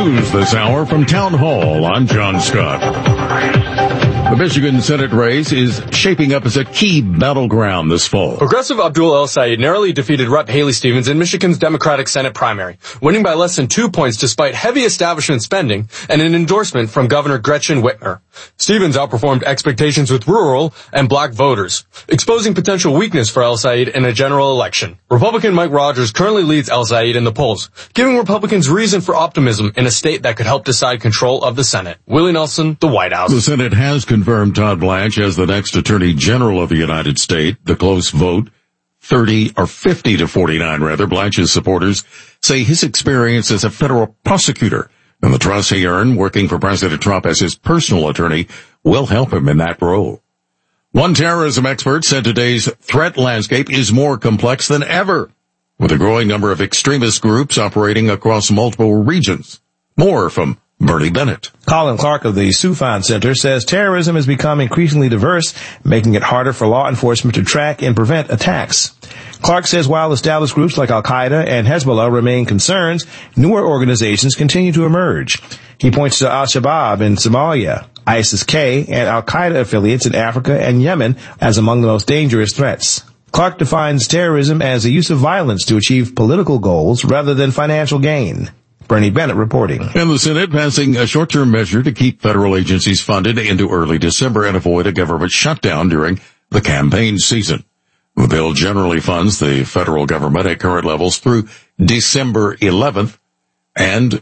News this hour from Town Hall. I'm John Scott. The Michigan Senate race is shaping up as a key battleground this fall. Progressive Abdul El-Sayed narrowly defeated Rep. Haley Stevens in Michigan's Democratic Senate primary, winning by less than 2 points despite heavy establishment spending and an endorsement from Governor Gretchen Whitmer. Stevens outperformed expectations with rural and black voters, exposing potential weakness for El-Sayed in a general election. Republican Mike Rogers currently leads El-Sayed in the polls, giving Republicans reason for optimism in a state that could help decide control of the Senate. Willie Nelson, the White House. The Senate has confirmed Todd Blanche as the next Attorney General of the United States. The close vote, 50 to 49 Blanche's supporters say his experience as a federal prosecutor and the trust he earned working for President Trump as his personal attorney will help him in that role. One terrorism expert said today's threat landscape is more complex than ever, with a growing number of extremist groups operating across multiple regions. More from Bernie Bennett. Colin Clark of the Soufan Center says terrorism has become increasingly diverse, making it harder for law enforcement to track and prevent attacks. Clark says while established groups like Al-Qaeda and Hezbollah remain concerns, newer organizations continue to emerge. He points to Al-Shabaab in Somalia, ISIS-K, and Al-Qaeda affiliates in Africa and Yemen as among the most dangerous threats. Clark defines terrorism as the use of violence to achieve political goals rather than financial gain. Bernie Bennett reporting. And the Senate passing a short-term measure to keep federal agencies funded into early December and avoid a government shutdown during the campaign season. The bill generally funds the federal government at current levels through December 11th and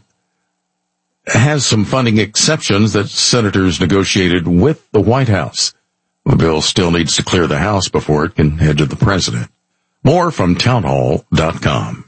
has some funding exceptions that senators negotiated with the White House. The bill still needs to clear the House before it can head to the president. More from townhall.com.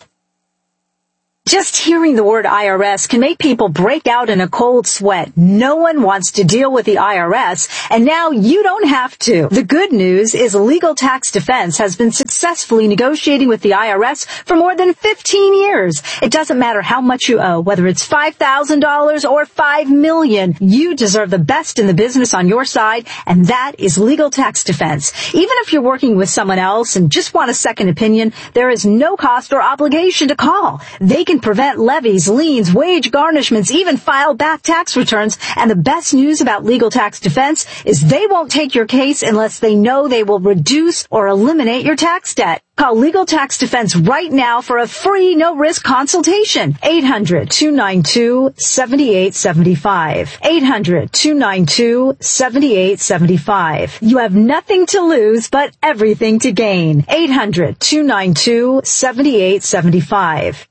Just hearing the word IRS can make people break out in a cold sweat. No one wants to deal with the IRS, and now you don't have to. The good news is Legal Tax Defense has been successfully negotiating with the IRS for more than 15 years. It doesn't matter how much you owe, whether it's $5,000 or $5 million. You deserve the best in the business on your side, and that is Legal Tax Defense. Even if you're working with someone else and just want a second opinion, there is no cost or obligation to call. They can prevent levies, liens, wage garnishments, even file back tax returns. And the best news about Legal Tax Defense is they won't take your case unless they know they will reduce or eliminate your tax debt. Call Legal Tax Defense right now for a free, no-risk consultation. 800-292-7875. 800-292-7875. You have nothing to lose, but everything to gain. 800-292-7875.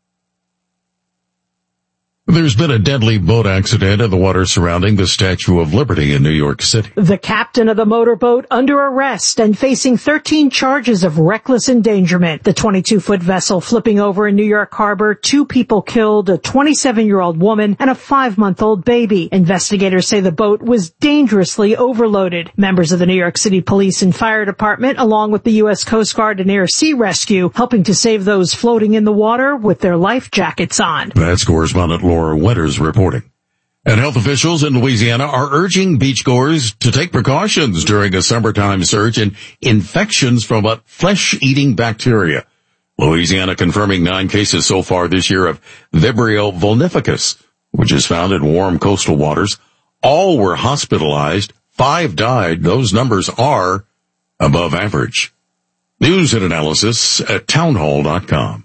There's been a deadly boat accident in the water surrounding the Statue of Liberty in New York City. The captain of the motorboat under arrest and facing 13 charges of reckless endangerment. The 22-foot vessel flipping over in New York Harbor, 2 people killed, a 27-year-old woman and a 5-month-old baby. Investigators say the boat was dangerously overloaded. Members of the New York City Police and Fire Department, along with the U.S. Coast Guard and Air Sea Rescue, helping to save those floating in the water with their life jackets on. That's correspondent Laura Wetters reporting. And health officials in Louisiana are urging beachgoers to take precautions during a summertime surge in infections from a flesh-eating bacteria. Louisiana confirming 9 cases so far this year of Vibrio vulnificus, which is found in warm coastal waters. All were hospitalized. 5 died. Those numbers are above average. News and analysis at townhall.com.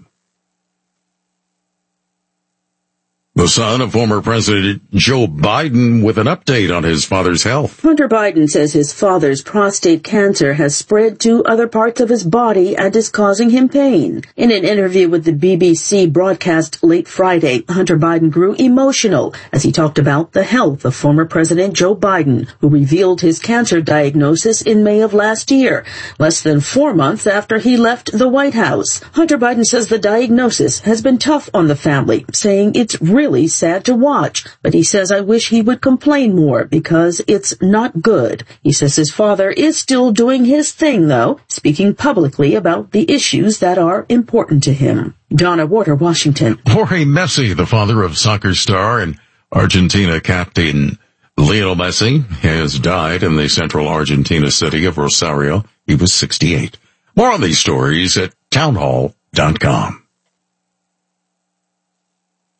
The son of former President Joe Biden with an update on his father's health. Hunter Biden says his father's prostate cancer has spread to other parts of his body and is causing him pain. In an interview with the BBC broadcast late Friday, Hunter Biden grew emotional as he talked about the health of former President Joe Biden, who revealed his cancer diagnosis in May of last year, less than 4 months after he left the White House. Hunter Biden says the diagnosis has been tough on the family, saying it's really sad to watch, but he says, I wish he would complain more because it's not good. He says his father is still doing his thing, though, speaking publicly about the issues that are important to him. Donna Warder, Washington. Jorge Messi, the father of soccer star and Argentina captain Lionel Messi, has died in the central Argentina city of Rosario. He was 68. More on these stories at townhall.com.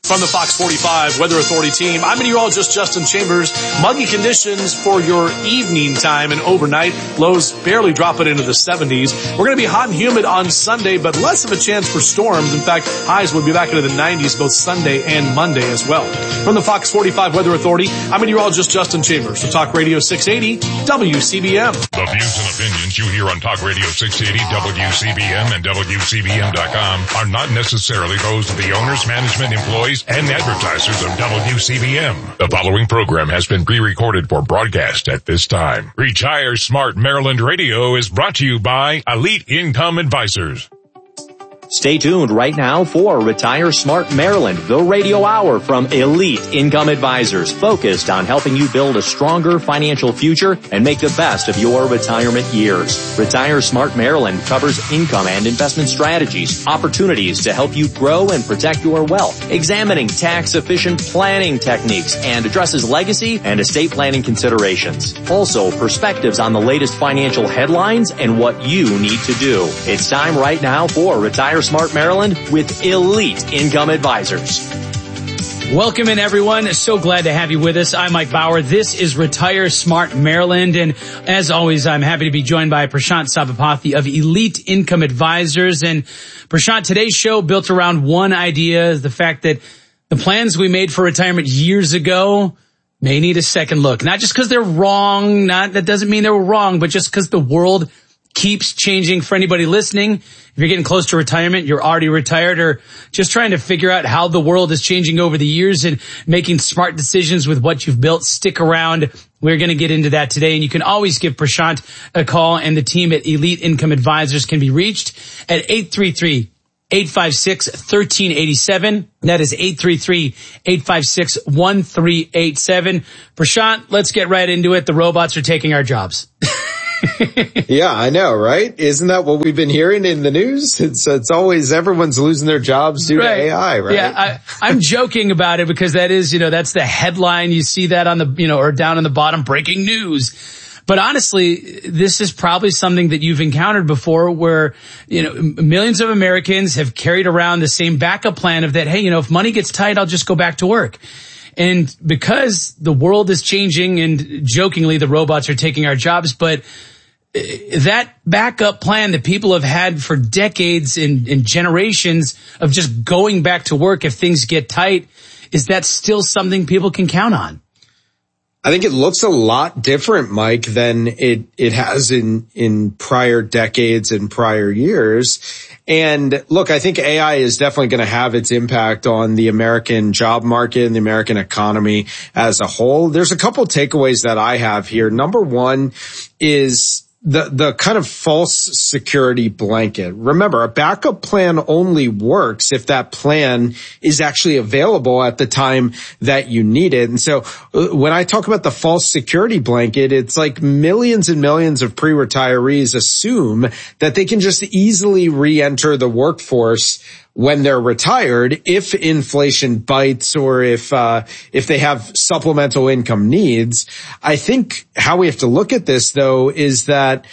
From the Fox 45 Weather Authority team, I'm meteorologist Justin Chambers. Muggy conditions for your evening time and overnight. Lows barely dropping into the 70s. We're going to be hot and humid on Sunday, but less of a chance for storms. In fact, highs will be back into the 90s both Sunday and Monday as well. From the Fox 45 Weather Authority, I'm meteorologist Justin Chambers for Talk Radio 680 WCBM. The views and opinions you hear on Talk Radio 680 WCBM and WCBM.com are not necessarily those of the owners, management, employees, and advertisers of WCBM. The following program has been pre-recorded for broadcast at this time. Retire Smart Maryland Radio is brought to you by Elite Income Advisors. Stay tuned right now for Retire Smart Maryland, the radio hour from Elite Income Advisors, focused on helping you build a stronger financial future and make the best of your retirement years. Retire Smart Maryland covers income and investment strategies, opportunities to help you grow and protect your wealth, examining tax-efficient planning techniques, and addresses legacy and estate planning considerations. Also, perspectives on the latest financial headlines and what you need to do. It's time right now for Retire Smart Maryland with Elite Income Advisors. Welcome in, everyone. So glad to have you with us. I'm Mike Bauer. This is Retire Smart Maryland. And as always, I'm happy to be joined by Prashant Sabapathy of Elite Income Advisors. And Prashant, today's show built around one idea, the fact that the plans we made for retirement years ago may need a second look. Not just because they're wrong, that doesn't mean they were wrong, but just because the world keeps changing. For anybody listening, if you're getting close to retirement, you're already retired, or just trying to figure out how the world is changing over the years and making smart decisions with what you've built, stick around. We're going to get into that today. And you can always give Prashant a call, and the team at Elite Income Advisors can be reached at 833-856-1387. That is 833-856-1387. Prashant, let's get right into it. The robots are taking our jobs. Yeah, I know, right? Isn't that what we've been hearing in the news? It's always everyone's losing their jobs due to AI, right? Yeah, I'm joking about it because that is, that's the headline. You see that on the, or down on the bottom, breaking news. But honestly, this is probably something that you've encountered before where, millions of Americans have carried around the same backup plan of that, hey, if money gets tight, I'll just go back to work. And because the world is changing, and jokingly, the robots are taking our jobs, but that backup plan that people have had for decades and generations of just going back to work if things get tight, is that still something people can count on? I think it looks a lot different, Mike, than it has in prior decades and prior years. And look, I think AI is definitely going to have its impact on the American job market and the American economy as a whole. There's a couple takeaways that I have here. Number one is the kind of false security blanket. Remember, a backup plan only works if that plan is actually available at the time that you need it. And so when I talk about the false security blanket, it's like millions and millions of pre-retirees assume that they can just easily re-enter the workforce when they're retired, if inflation bites or if they have supplemental income needs. I think how we have to look at this, though, is that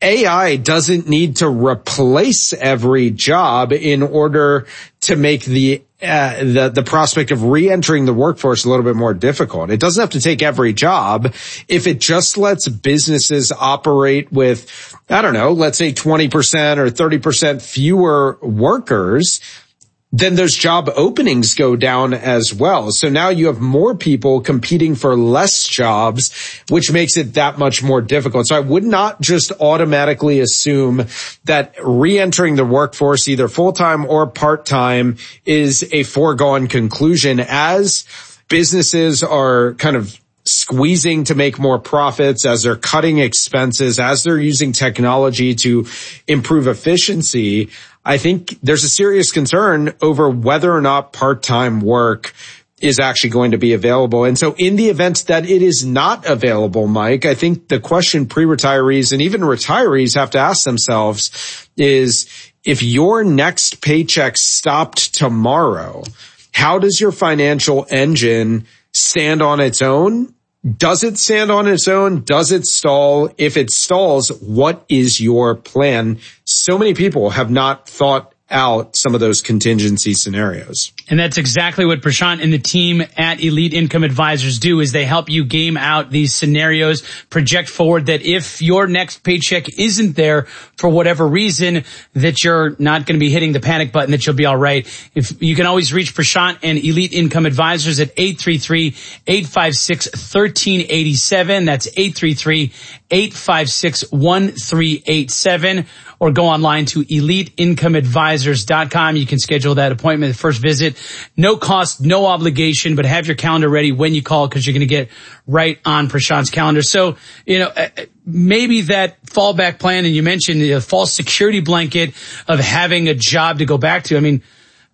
AI doesn't need to replace every job in order to make the prospect of re-entering the workforce a little bit more difficult. It doesn't have to take every job. If it just lets businesses operate with, let's say 20% or 30% fewer workers, then those job openings go down as well. So now you have more people competing for less jobs, which makes it that much more difficult. So I would not just automatically assume that re-entering the workforce, either full-time or part-time, is a foregone conclusion, as businesses are kind of squeezing to make more profits, as they're cutting expenses, as they're using technology to improve efficiency. I think there's a serious concern over whether or not part-time work is actually going to be available. And so in the event that it is not available, Mike, I think the question pre-retirees and even retirees have to ask themselves is, if your next paycheck stopped tomorrow, how does your financial engine stand on its own? Does it stand on its own? Does it stall? If it stalls, what is your plan? So many people have not thought out some of those contingency scenarios. And that's exactly what Prashant and the team at Elite Income Advisors do, is they help you game out these scenarios, project forward that if your next paycheck isn't there for whatever reason, that you're not going to be hitting the panic button, that you'll be all right. If you can always reach Prashant and Elite Income Advisors at 833-856-1387. That's 833-856-1387. Or go online to EliteIncomeAdvisors.com. You can schedule that appointment, the first visit. No cost, no obligation, but have your calendar ready when you call, because you're going to get right on Prashant's calendar. So, maybe that fallback plan, and you mentioned the false security blanket of having a job to go back to. I mean,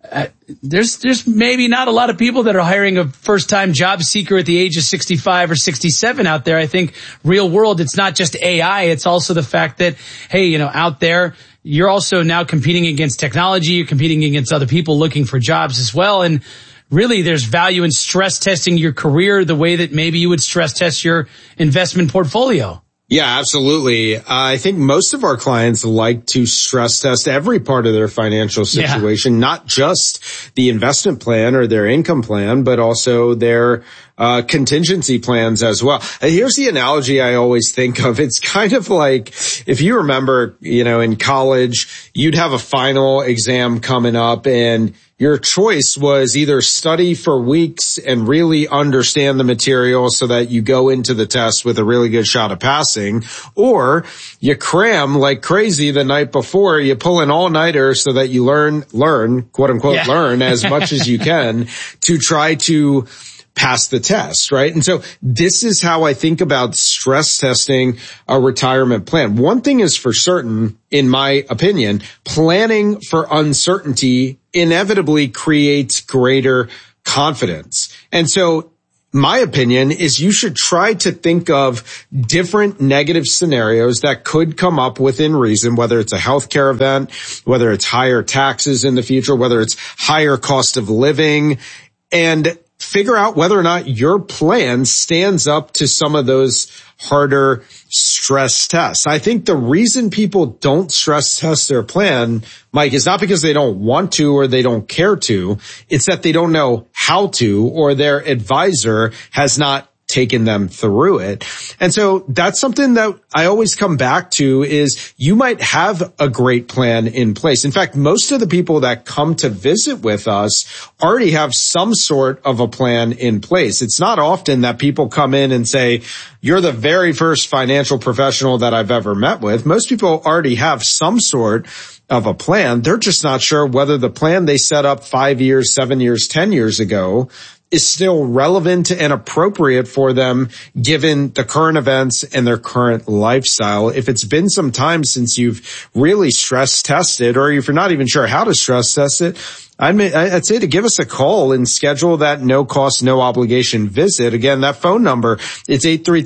there's maybe not a lot of people that are hiring a first-time job seeker at the age of 65 or 67 out there. I think real world, it's not just AI. It's also the fact that, hey, out there, you're also now competing against technology. You're competing against other people looking for jobs as well. And really, there's value in stress testing your career the way that maybe you would stress test your investment portfolio. Yeah, absolutely. I think most of our clients like to stress test every part of their financial situation, not just the investment plan or their income plan, but also their contingency plans as well. Here's the analogy I always think of. It's kind of like, if you remember, in college, you'd have a final exam coming up and your choice was either study for weeks and really understand the material so that you go into the test with a really good shot of passing, or you cram like crazy the night before. You pull an all-nighter so that you learn, quote unquote, learn as much as you can to try to pass the test, right? And so this is how I think about stress testing a retirement plan. One thing is for certain, in my opinion, planning for uncertainty inevitably creates greater confidence. And so my opinion is you should try to think of different negative scenarios that could come up within reason, whether it's a healthcare event, whether it's higher taxes in the future, whether it's higher cost of living, and figure out whether or not your plan stands up to some of those harder stress tests. I think the reason people don't stress test their plan, Mike, is not because they don't want to or they don't care to. It's that they don't know how to, or their advisor has not taken them through it. And so that's something that I always come back to, is you might have a great plan in place. In fact, most of the people that come to visit with us already have some sort of a plan in place. It's not often that people come in and say, you're the very first financial professional that I've ever met with. Most people already have some sort of a plan. They're just not sure whether the plan they set up 5 years, 7 years, 10 years ago is still relevant and appropriate for them given the current events and their current lifestyle. If it's been some time since you've really stress tested, or if you're not even sure how to stress test it, I'd say to give us a call and schedule that no cost, no obligation visit. Again, that phone number, it's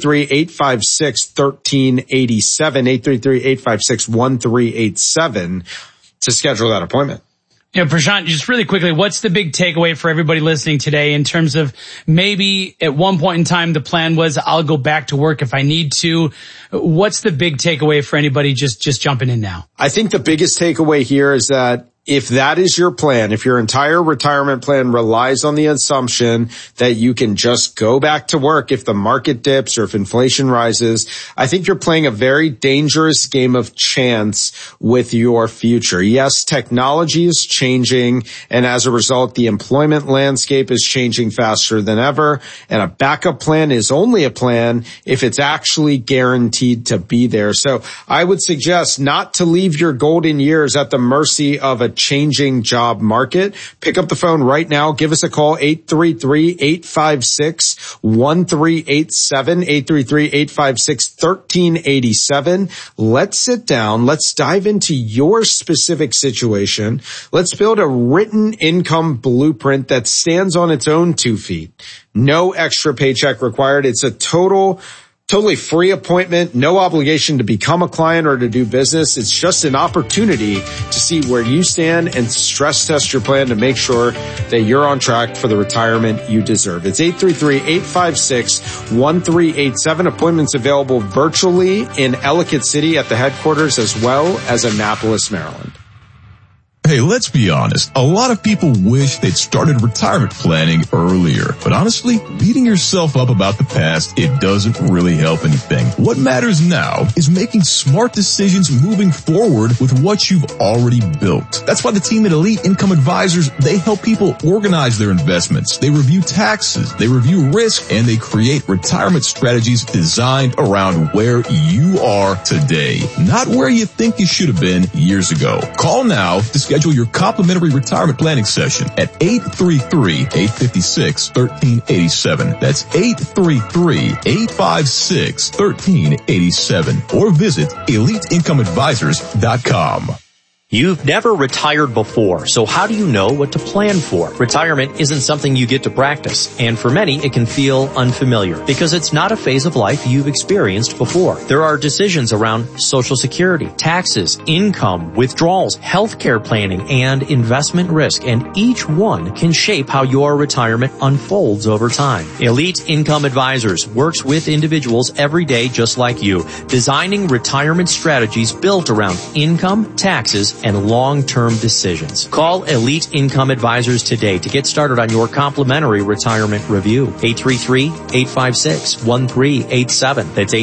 833-856-1387, 833-856-1387 to schedule that appointment. Prashant, just really quickly, what's the big takeaway for everybody listening today in terms of maybe at one point in time the plan was I'll go back to work if I need to? What's the big takeaway for anybody just jumping in now? I think the biggest takeaway here is that if that is your plan, if your entire retirement plan relies on the assumption that you can just go back to work if the market dips or if inflation rises, I think you're playing a very dangerous game of chance with your future. Yes, technology is changing, and as a result, the employment landscape is changing faster than ever, and a backup plan is only a plan if it's actually guaranteed to be there. So I would suggest not to leave your golden years at the mercy of a changing job market. Pick up the phone right now. Give us a call, 833-856-1387, 833-856-1387. Let's sit down. Let's dive into your specific situation. Let's build a written income blueprint that stands on its own 2 feet. No extra paycheck required. It's a totally free appointment, no obligation to become a client or to do business. It's just an opportunity to see where you stand and stress test your plan to make sure that you're on track for the retirement you deserve. It's 833-856-1387. Appointments available virtually in Ellicott City at the headquarters as well as Annapolis, Maryland. Hey, let's be honest. A lot of people wish they'd started retirement planning earlier. But honestly, beating yourself up about the past, it doesn't really help anything. What matters now is making smart decisions moving forward with what you've already built. That's why the team at Elite Income Advisors, they help people organize their investments. They review taxes, they review risk, and they create retirement strategies designed around where you are today, not where you think you should have been years ago. Call now to schedule your complimentary retirement planning session at 833-856-1387. That's 833-856-1387. Or visit EliteIncomeAdvisors.com. You've never retired before, so how do you know what to plan for? Retirement isn't something you get to practice, and for many, it can feel unfamiliar because it's not a phase of life you've experienced before. There are decisions around Social Security, taxes, income, withdrawals, healthcare planning, and investment risk, and each one can shape how your retirement unfolds over time. Elite Income Advisors works with individuals every day just like you, designing retirement strategies built around income, taxes, and long-term decisions. Call Elite Income Advisors today to get started on your complimentary retirement review. 833-856-1387. That's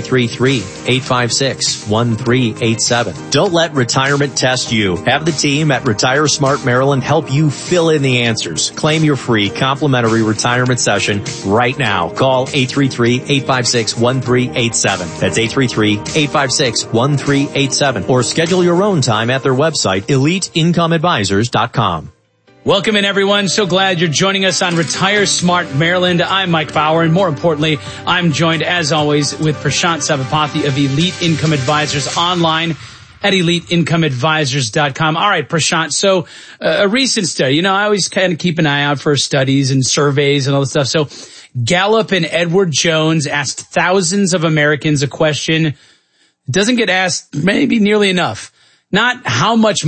833-856-1387. Don't let retirement test you. Have the team at Retire Smart Maryland help you fill in the answers. Claim your free complimentary retirement session right now. Call 833-856-1387. That's 833-856-1387. Or schedule your own time at their website, EliteIncomeAdvisors.com. Welcome in, everyone. So glad you're joining us on Retire Smart Maryland. I'm Mike Bauer, and more importantly, I'm joined, as always, with Prashant Sabapathy of Elite Income Advisors online at EliteIncomeAdvisors.com. All right, Prashant. So a recent study, I always kind of keep an eye out for studies and surveys and all this stuff. So Gallup and Edward Jones asked thousands of Americans a question. It doesn't get asked maybe nearly enough. Not how much